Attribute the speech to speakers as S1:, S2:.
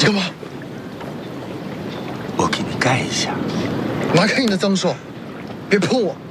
S1: 干嘛？
S2: 我给你盖一下。
S1: 拿开你的脏手，别碰我！